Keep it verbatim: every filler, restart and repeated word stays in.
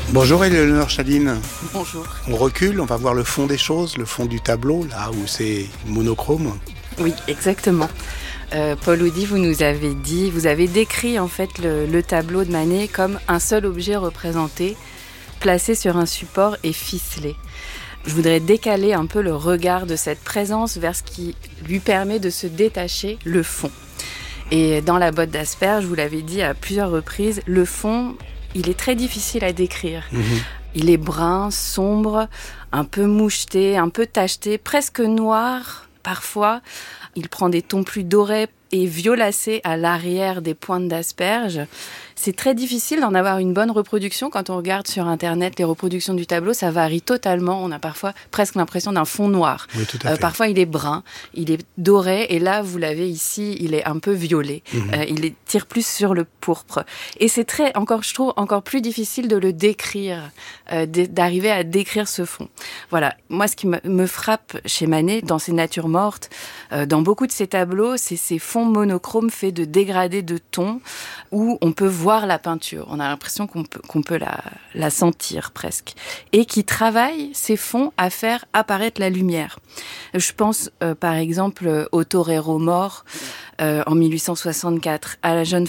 Bonjour Éléonore Chaline. Bonjour. On recule, on va voir le fond des choses, le fond du tableau, là où c'est monochrome. Oui, exactement. Euh, Paul Oudy, vous nous avez dit, vous avez décrit en fait le, le tableau de Manet comme un seul objet représenté, placé sur un support et ficelé. Je voudrais décaler un peu le regard de cette présence vers ce qui lui permet de se détacher, le fond. Et dans la botte d'asperges, vous l'avez dit à plusieurs reprises, le fond, il est très difficile à décrire. Mmh. Il est brun, sombre, un peu moucheté, un peu tacheté, presque noir parfois. Il prend des tons plus dorés et violacés à l'arrière des pointes d'asperges. C'est très difficile d'en avoir une bonne reproduction. Quand on regarde sur Internet les reproductions du tableau, ça varie totalement. On a parfois presque l'impression d'un fond noir. Oui, tout à fait. Euh, parfois, il est brun, il est doré. Et là, vous l'avez ici, il est un peu violet. Mmh. Euh, il est, tire plus sur le pourpre. Et c'est très, encore, je trouve, encore plus difficile de le décrire, euh, d'arriver à décrire ce fond. Voilà. Moi, ce qui me frappe chez Manet, dans ses natures mortes, euh, dans beaucoup de ses tableaux, c'est ces fonds monochromes faits de dégradés de tons où on peut voir la peinture. On a l'impression qu'on peut, qu'on peut la, la sentir presque. Et qui travaille ces fonds à faire apparaître la lumière. Je pense euh, par exemple au Torero mort euh, en mille huit cent soixante-quatre, à la jeune